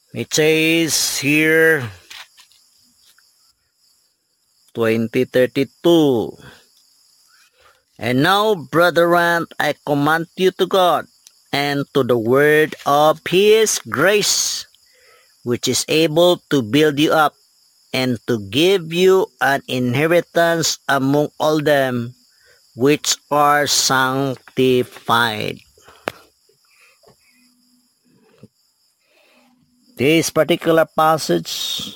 It says here 20:32. And now, brethren, I command you to God and to the word of his grace, which is able to build you up and to give you an inheritance among all them which are sanctified. This particular passage,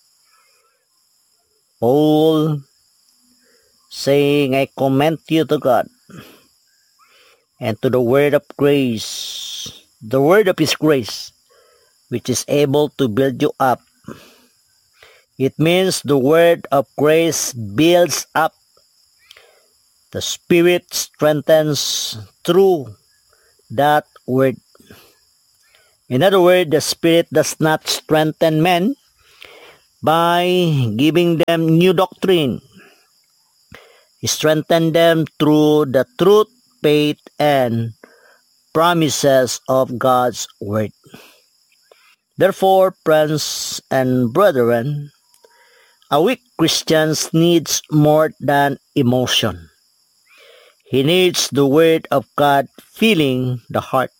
Paul saying, I commend you to God and to the word of grace, the word of his grace, which is able to build you up. It means the word of grace builds up. The Spirit strengthens through that word. In other words, the Spirit does not strengthen men by giving them new doctrine. He strengthened them through the truth, faith, and promises of God's word. Therefore, friends and brethren, a weak Christian needs more than emotion. He needs the word of God filling the heart.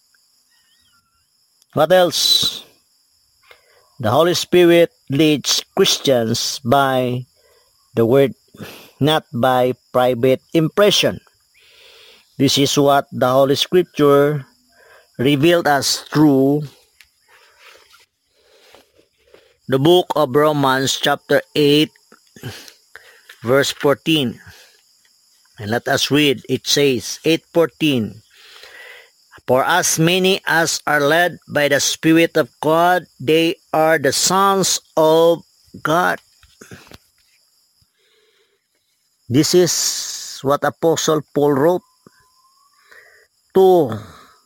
What else? The Holy Spirit leads Christians by the word, not by private impression. This is what the Holy Scripture revealed us through the book of Romans chapter 8 verse 14. And let us read. It says 8:14. For as many as are led by the Spirit of God, they are the sons of God. This is what Apostle Paul wrote to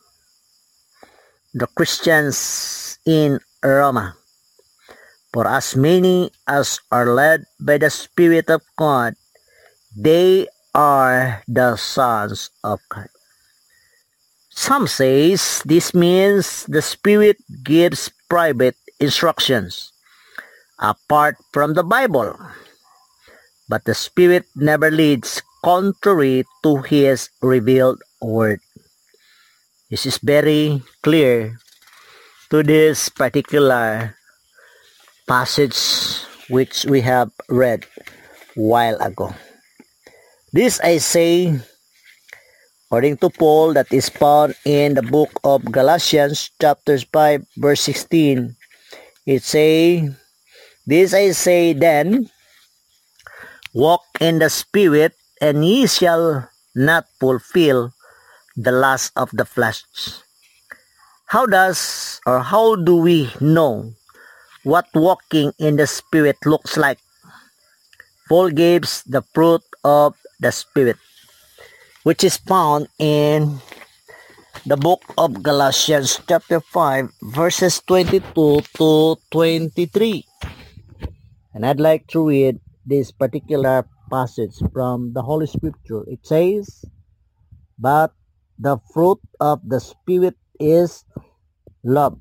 the Christians in Roma. For as many as are led by the Spirit of God, they are the sons of God. Some says this means the Spirit gives private instructions apart from the Bible, but the Spirit never leads contrary to His revealed word. This is very clear to this particular passage which we have read a while ago. This I say, according to Paul, that is found in the book of Galatians chapter 5 verse 16. It say, this I say then, walk in the Spirit, and ye shall not fulfill the lust of the flesh. How do we know what walking in the Spirit looks like? Paul gives the fruit of the Spirit, which is found in the book of Galatians chapter 5 verses 22 to 23. And I'd like to read this particular passage from the Holy Scripture. It says, but the fruit of the Spirit is love,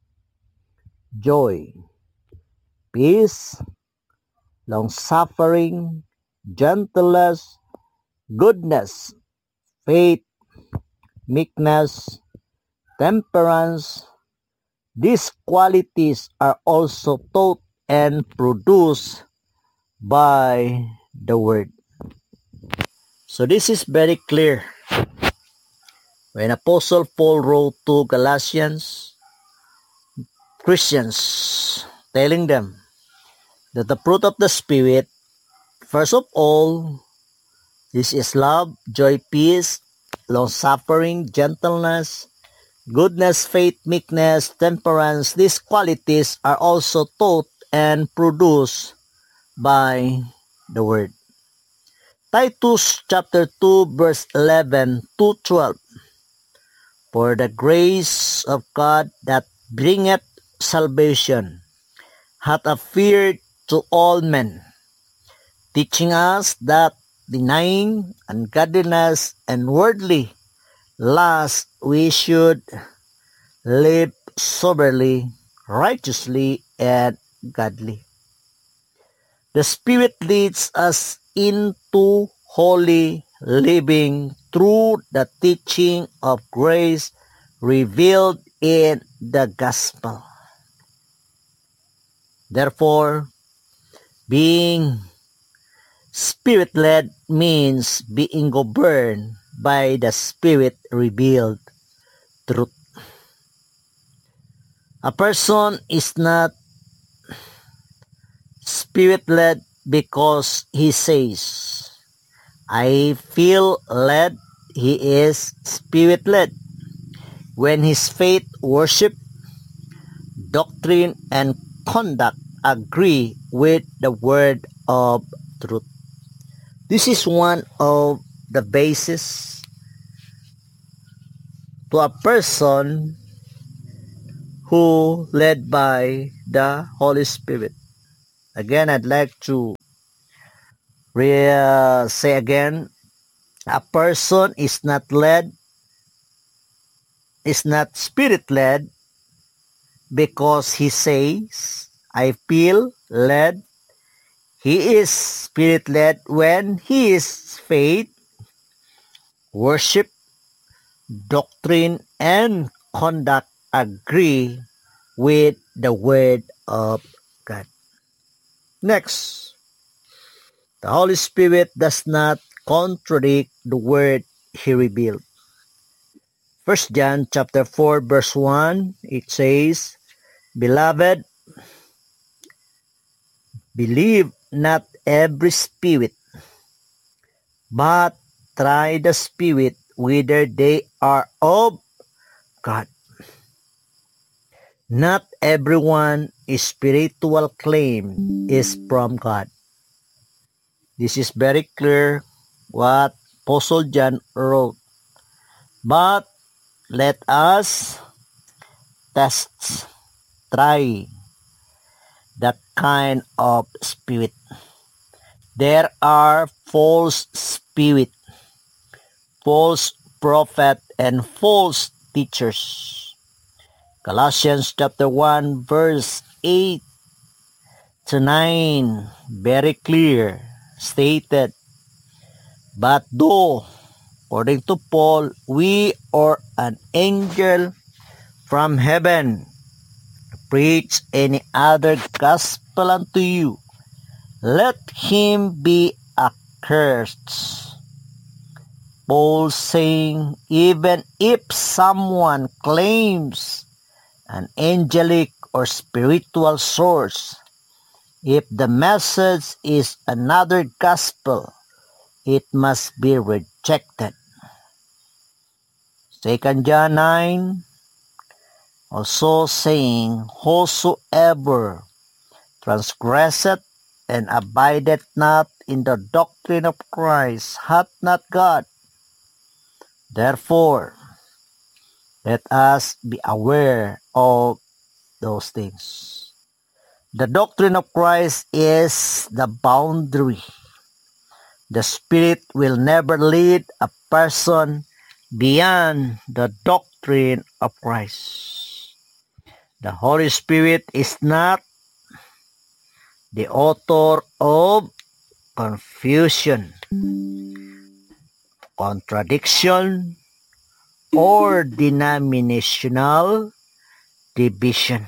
joy, peace, long-suffering, gentleness, goodness, faith, meekness, temperance. These qualities are also taught and produced by the word. So this is very clear. When Apostle Paul wrote to Galatians Christians, telling them that the fruit of the Spirit, first of all, this is love, joy, peace, long-suffering, gentleness, goodness, faith, meekness, temperance. These qualities are also taught and produced by the word. Titus chapter 2 verse 11 to 12. For the grace of God that bringeth salvation hath appeared to all men, teaching us that denying ungodliness and worldly lust we should live soberly, righteously, and godly. The Spirit leads us into holy living through the teaching of grace revealed in the gospel. Therefore, being Spirit-led means being governed by the Spirit-revealed truth. A person is not Spirit-led because he says, I feel led. He is Spirit-led when his faith, worship, doctrine, and conduct agree with the word of truth. This is one of the bases to a person who led by the Holy Spirit. Again, I'd like to say again, a person is not Spirit-led because he says, I feel led. He is Spirit-led when his faith, worship, doctrine, and conduct agree with the word of God. Next, the Holy Spirit does not contradict the word he revealed. 1 John chapter 4 verse 1, it says, Beloved, believe not every spirit, but try the spirit whether they are of God. Not everyone spiritual claim is from God. This is very clear what Apostle John wrote. But let us try that kind of spirit. There are false spirit, false prophet, and false teachers. Colossians chapter 1 verse 8 to 9, very clear, stated, But though, according to Paul, we or an angel from heaven preach any other gospel unto you, let him be accursed. Paul saying, even if someone claims an angelic or spiritual source, if the message is another gospel, it must be rejected. 2 John 9 also saying, whosoever transgresseth and abideth not in the doctrine of Christ hath not God. Therefore, let us be aware of those things. The doctrine of Christ is the boundary. The Spirit will never lead a person beyond the doctrine of Christ. The Holy Spirit is not the author of confusion, contradiction, or denominational division.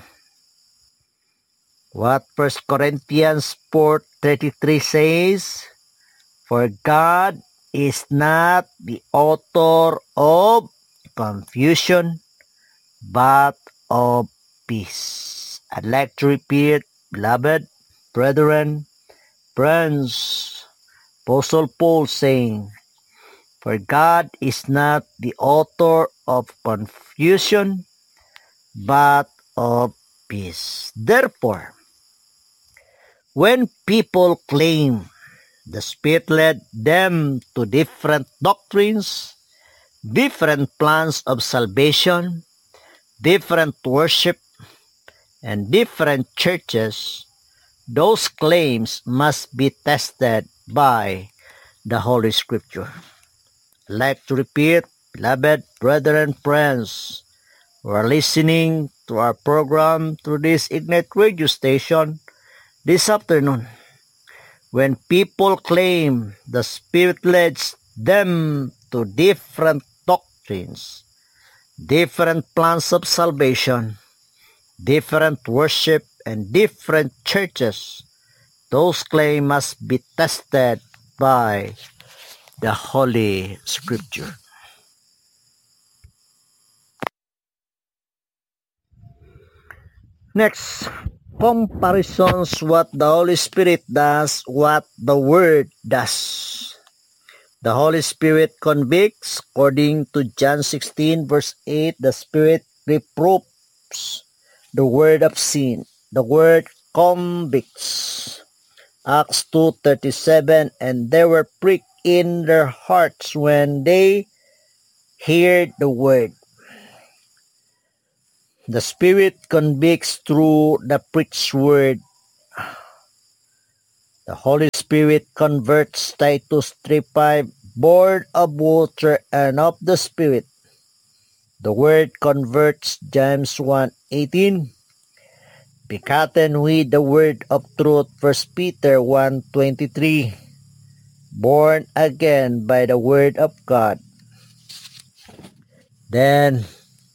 What 1 Corinthians 4:33 says, For God is not the author of confusion, but of peace. I'd like to repeat, beloved, brethren, friends, Apostle Paul saying, For God is not the author of confusion, but of peace. Therefore, when people claim the Spirit led them to different doctrines, different plans of salvation, different worship, and different churches, those claims must be tested by the Holy Scripture. I'd like to repeat, beloved brethren, friends who are listening to our program through this Ignite radio station this afternoon. When people claim the Spirit leads them to different doctrines, different plans of salvation, different worship, and different churches, those claims must be tested by the Holy Scripture. Next, comparisons what the Holy Spirit does, what the Word does. The Holy Spirit convicts, according to John 16 verse 8, the Spirit reproves the word of sin. The word convicts. Acts 2:37, and they were pricked in their hearts when they heard the word. The Spirit convicts through the preached word. The Holy Spirit converts, Titus 3:5, born of water and of the Spirit. The word converts, James 1:18, begotten with the word of truth, 1 Peter 1:23, born again by the word of God. Then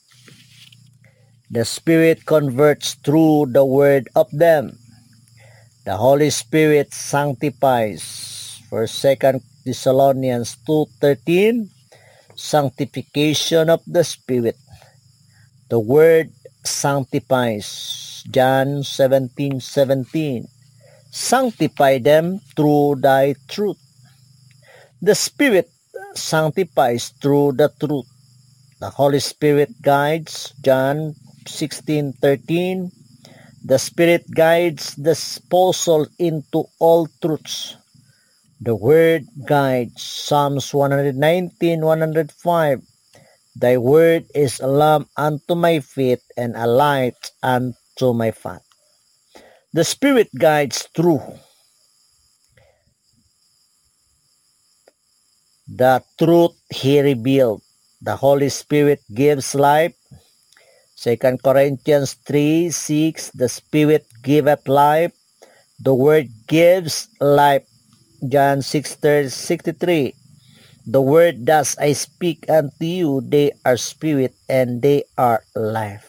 the Spirit converts through the word of them. The Holy Spirit sanctifies. For 2 Thessalonians 2:13, sanctification of the Spirit. The word sanctifies. John 17:17, sanctify them through thy truth. The Spirit sanctifies through the truth. The Holy Spirit guides. John 16:13, the Spirit guides the spousal into all truths. The Word guides. Psalms 119:105, thy word is a lamp unto my feet and a light unto my path. The Spirit guides through the truth he revealed. The Holy Spirit gives life. 2 Corinthians 3:6, the Spirit giveth life. The Word gives life. John 6:63, the word thus I speak unto you, they are spirit and they are life.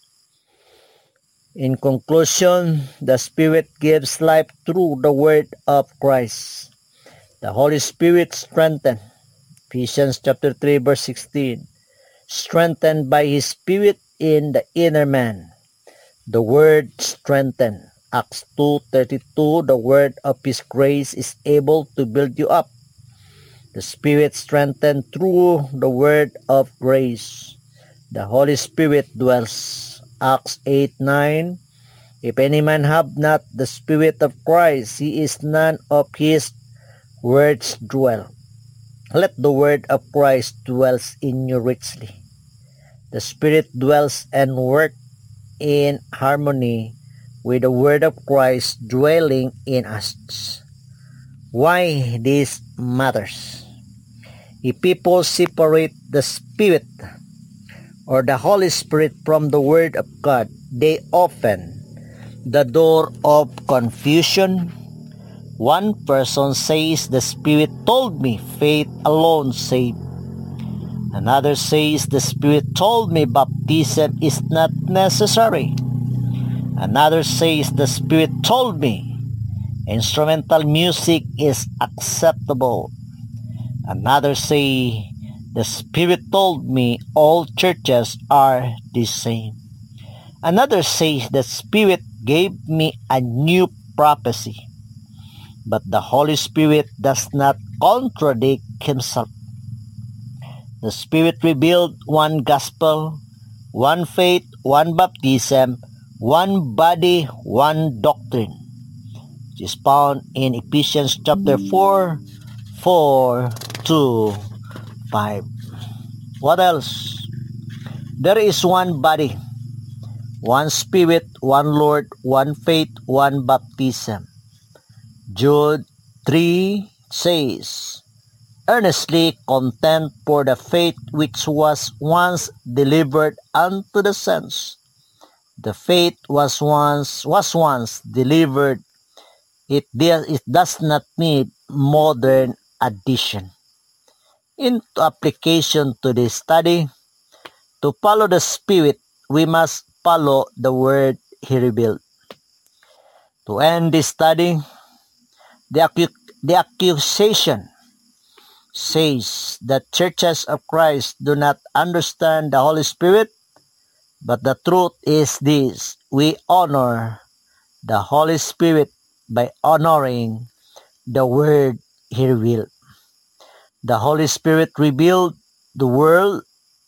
In conclusion, the Spirit gives life through the word of Christ. The Holy Spirit strengthened. Ephesians chapter 3 verse 16, strengthened by His Spirit in the inner man. The word strengthened. Acts 2:32, the word of His grace is able to build you up. The Spirit strengthened through the word of grace. The Holy Spirit dwells. Acts 8:9, if any man have not the Spirit of Christ, he is none of His. Words dwell. Let the word of Christ dwells in you richly. The Spirit dwells and works in harmony with the word of Christ dwelling in us. Why this matters? If people separate the Spirit or the Holy Spirit from the Word of God, they open the door of confusion. One person says, the Spirit told me faith alone saved. Another says, the Spirit told me baptism is not necessary. Another says, the Spirit told me instrumental music is acceptable. Another say, the Spirit told me all churches are the same. Another says, the Spirit gave me a new prophecy. But the Holy Spirit does not contradict Himself. The Spirit revealed one gospel, one faith, one baptism, one body, one doctrine. It is found in Ephesians chapter 4:4-5. What else? There is one body, one Spirit, one Lord, one faith, one baptism. Jude 3 says, earnestly contend for the faith which was once delivered unto the saints. The faith was once delivered. It does not need modern addition. In application to this study, to follow the Spirit, we must follow the word He revealed. To end this study, the accusation says that churches of Christ do not understand the Holy Spirit, but the truth is this: we honor the Holy Spirit by honoring the word He revealed. The Holy Spirit revealed the world.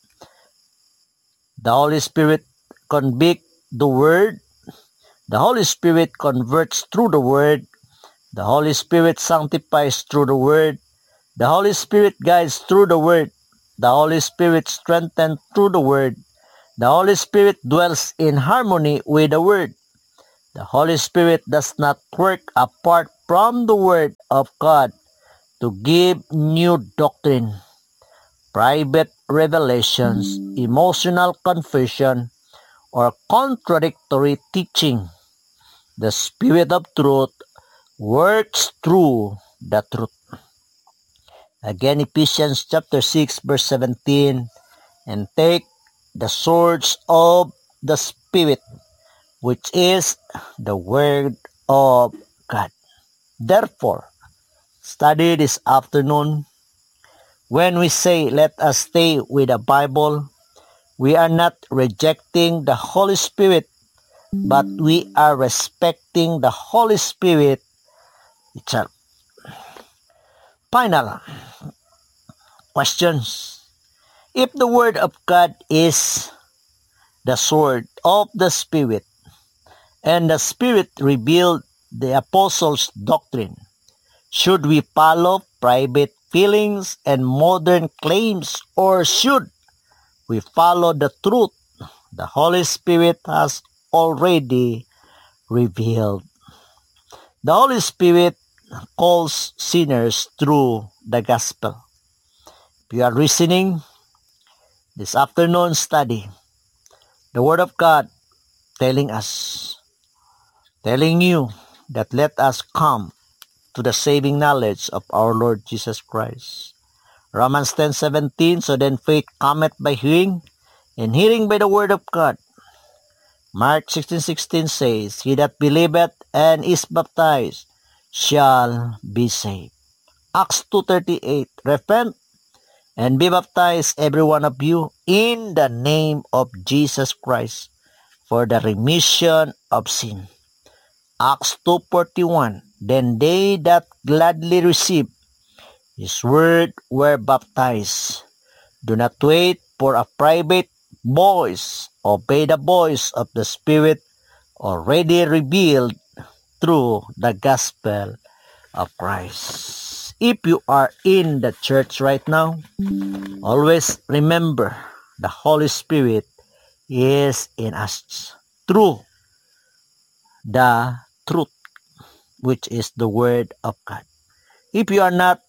The Holy Spirit convicts the word. The Holy Spirit converts through the word. The Holy Spirit sanctifies through the word. The Holy Spirit guides through the word. The Holy Spirit strengthens through the word. The Holy Spirit dwells in harmony with the word. The Holy Spirit does not work apart from the word of God to give new doctrine, private revelations, emotional confusion, or contradictory teaching. The Spirit of truth works through the truth. Again, Ephesians chapter 6 verse 17, and take the swords of the Spirit, which is the word of God. Therefore, study this afternoon. When we say, let us stay with the Bible, we are not rejecting the Holy Spirit, but we are respecting the Holy Spirit itself. Final questions. If the Word of God is the sword of the Spirit, and the Spirit revealed the apostles' doctrine, should we follow private feelings and modern claims, or should we follow the truth the Holy Spirit has already revealed? The Holy Spirit calls sinners through the gospel. If you are listening this afternoon study, the Word of God telling you that let us come to the saving knowledge of our Lord Jesus Christ. Romans 10:17, so then faith cometh by hearing, and hearing by the word of God. Mark 16:16 says, he that believeth and is baptized shall be saved. Acts 2:38, repent and be baptized every one of you in the name of Jesus Christ for the remission of sin. Acts 2:41, then they that gladly received His word were baptized. Do not wait for a private voice. Obey the voice of the Spirit already revealed through the gospel of Christ. If you are in the church right now, always remember the Holy Spirit is in us through the truth, which is the word of God. If you are not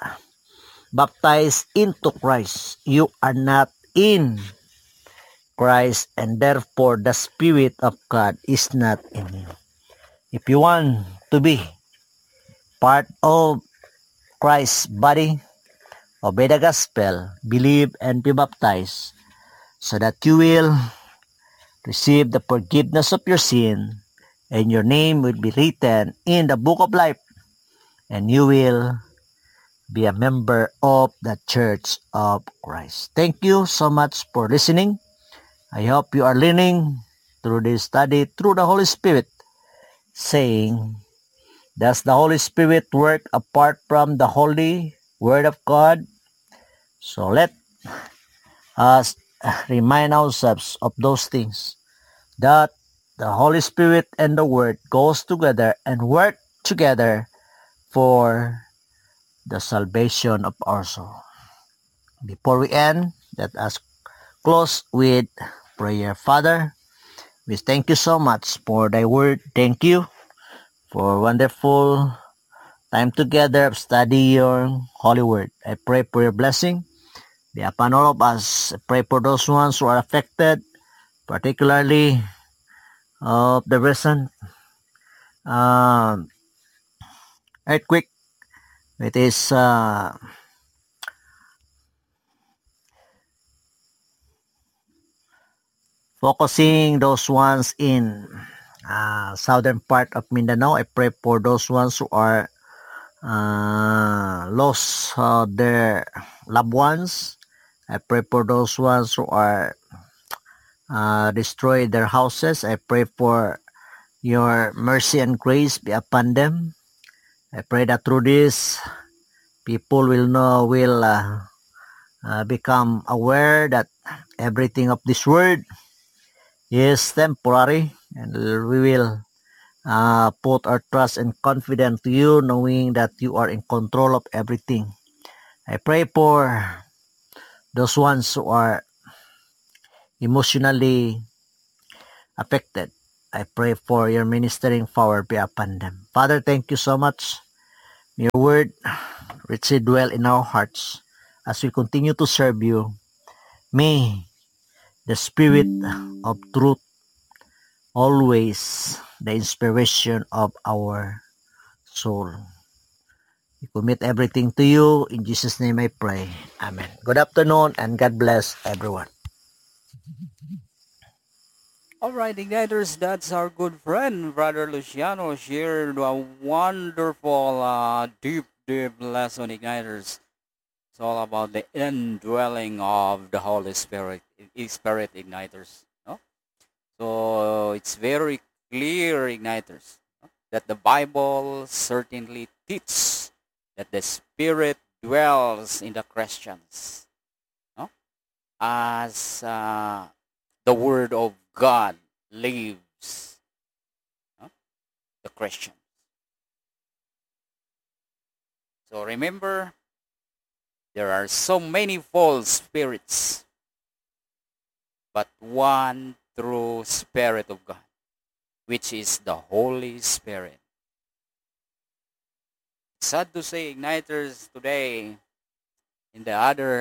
baptized into Christ, you are not in Christ, and therefore the Spirit of God is not in you. If you want to be part of Christ's body, obey the gospel, believe and be baptized, so that you will receive the forgiveness of your sin, and your name will be written in the book of life, and you will be a member of the Church of Christ. Thank you so much for listening. I hope you are learning through this study through the Holy Spirit, saying, does the Holy Spirit work apart from the Holy Word of God? So let us remind ourselves of those things, that the Holy Spirit and the Word goes together and work together for the salvation of our soul. Before we end, let us close with prayer. Father, we thank you so much for thy word. Thank you for wonderful time together of study your holy word. I pray for your blessing be upon all of us. I pray for those ones who are affected, particularly of the recent um, earthquake. It is focusing those ones in southern part of Mindanao. I pray for those ones who are lost their loved ones. I pray for those ones who are destroyed their houses. I pray for your mercy and grace be upon them. I pray that through this, people will become aware that everything of this world is temporary, and we will put our trust and confidence to you, knowing that you are in control of everything. I pray for those ones who are emotionally affected. I pray for your ministering power be upon them. Father, thank you so much. May your word richly dwell in our hearts as we continue to serve you. May the spirit of truth always the inspiration of our soul. We commit everything to you. In Jesus' name I pray. Amen. Good afternoon and God bless everyone. All right, Igniters, that's our good friend, Brother Luciano, shared a wonderful, deep lesson, Igniters. It's all about the indwelling of the Holy Spirit, Spirit Igniters. No? So it's very clear, Igniters, no? That the Bible certainly teaches that the Spirit dwells in the Christians, no? As the Word of God lives, no? The Christian. So remember, there are so many false spirits, but one true Spirit of God, which is the Holy Spirit. Sad to say, Igniters today, in the other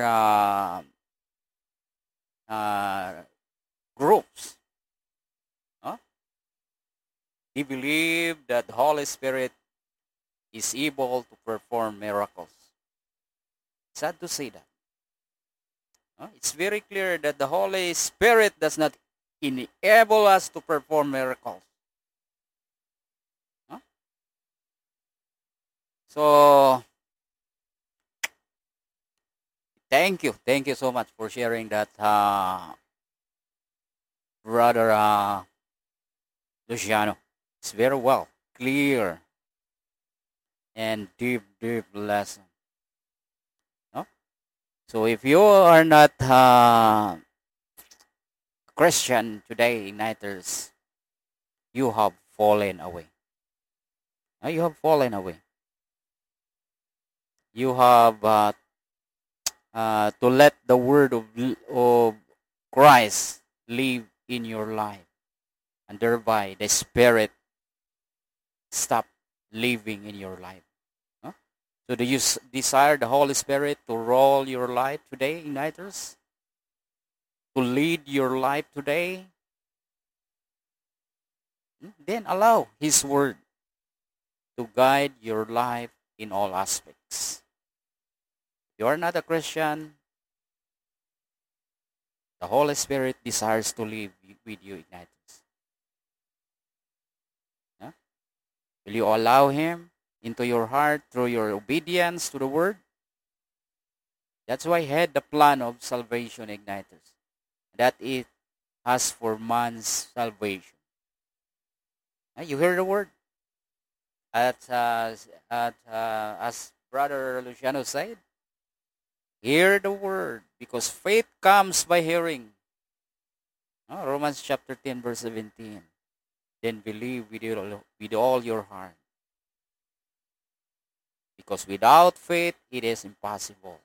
uh, groups, huh? They believe that the Holy Spirit is able to perform miracles. Sad to say that. Huh? It's very clear that the Holy Spirit does not enable us to perform miracles. Huh? So, thank you so much for sharing that, brother Luciano. It's very well, clear, and deep lesson. No? So if you are not Christian today, Igniters, you have fallen away. You have fallen away. You have to let the word of Christ live in your life, and thereby the Spirit stop living in your life. Huh? So do you desire the Holy Spirit to rule your life today, Igniters? To lead your life today? Then allow His Word to guide your life in all aspects. You are not a Christian, the Holy Spirit desires to live with you, Igniters. Yeah? Will you allow Him into your heart through your obedience to the Word? That's why He had the plan of salvation, Igniters. That it has for man's salvation. You hear the word? As Brother Luciano said, hear the word, because faith comes by hearing. Romans chapter 10, verse 17. Then believe with all your heart. Because without faith, it is impossible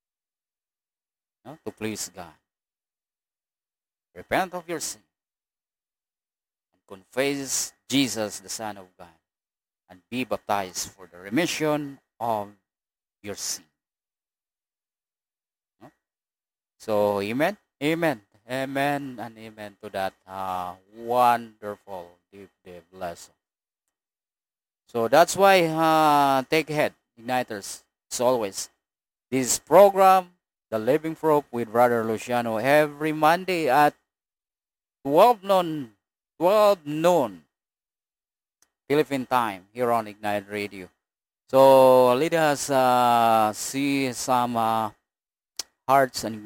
to please God. Repent of your sin and confess Jesus, the Son of God, and be baptized for the remission of your sin. No? So, amen? Amen. Amen and amen to that wonderful deep lesson. So that's why take head, igniters, as always. This program, The Living Proof with Brother Luciano, every Monday at 12 noon, 12 noon Philippine time here on Ignite Radio. So let us see some hearts and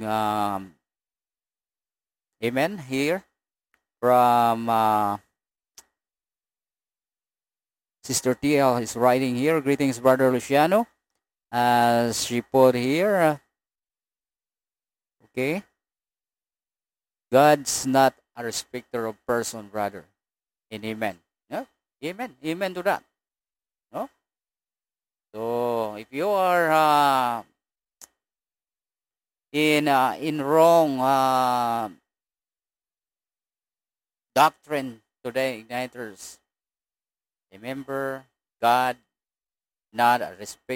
amen here from Sister TL is writing here. Greetings, Brother Luciano. As she put here, okay, God's not a respecter of person, brother. And amen. No? Amen. Amen to that. No? So if you are in wrong doctrine today, igniters, remember God not a respecter